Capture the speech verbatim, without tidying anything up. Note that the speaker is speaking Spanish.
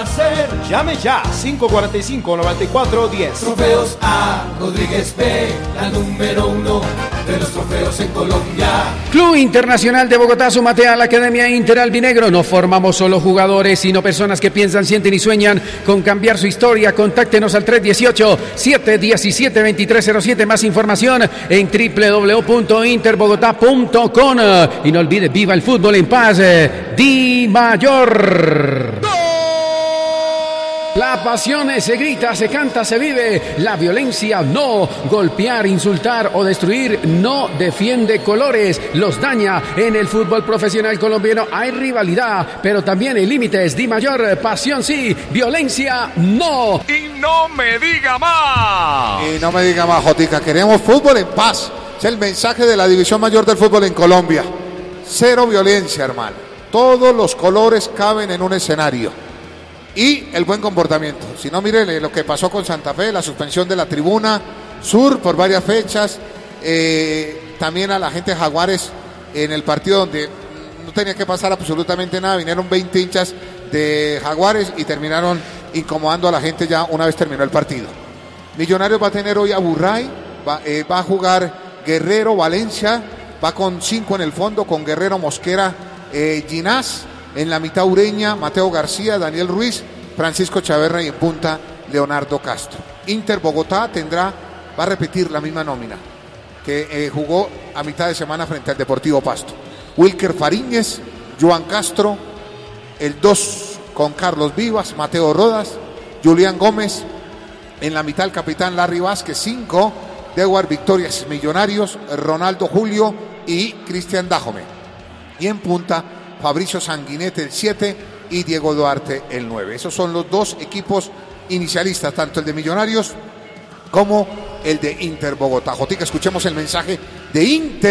hacer? Llame ya, cinco cuatro cinco, nueve cuatro uno cero. Trofeos A. Rodríguez B, la número uno de los trofeos en Colombia. Club Internacional de Bogotá, súmate a la Academia Inter Albinegro. No formamos solo jugadores, sino personas que piensan, sienten y sueñan con cambiar su historia. Contáctenos al tres uno ocho, siete uno siete, dos tres cero siete. Más información en doble u doble u doble u punto interbogotá punto com. Y no olvide, viva el fútbol en paz. Di Mayor. La pasión se grita, se canta, se vive. La violencia no. Golpear, insultar o destruir no defiende colores. Los daña. En el fútbol profesional colombiano hay rivalidad, pero también hay límites. Di Mayor, pasión sí, violencia no. Y no me diga más. Y no me diga más, Jotica. Queremos fútbol en paz. Es el mensaje de la División Mayor del Fútbol en Colombia. Cero violencia, hermano. Todos los colores caben en un escenario. Y el buen comportamiento. Si no, mire lo que pasó con Santa Fe, la suspensión de la tribuna sur por varias fechas. Eh, también a la gente de Jaguares en el partido donde no tenía que pasar absolutamente nada. Vinieron veinte hinchas de Jaguares y terminaron incomodando a la gente ya una vez terminó el partido. Millonarios va a tener hoy a Burray, va, eh, va a jugar Guerrero, Valencia, va con cinco en el fondo, con Guerrero, Mosquera, eh, Ginás. En la mitad Ureña, Mateo García, Daniel Ruiz, Francisco Chaverra y en punta Leonardo Castro. Inter Bogotá tendrá, va a repetir la misma nómina que eh, jugó a mitad de semana frente al Deportivo Pasto. Wilker Fariñez, Joan Castro, el dos con Carlos Vivas, Mateo Rodas, Julián Gómez, en la mitad el capitán Larry Vázquez, cinco, Dewar Victorias Millonarios, Ronaldo Julio y Cristian Dajome. Y en punta Fabricio Sanguinete el siete y Diego Duarte el nueve. Esos son los dos equipos inicialistas, tanto el de Millonarios como el de Inter Bogotá. Jotica, escuchemos el mensaje de Inter.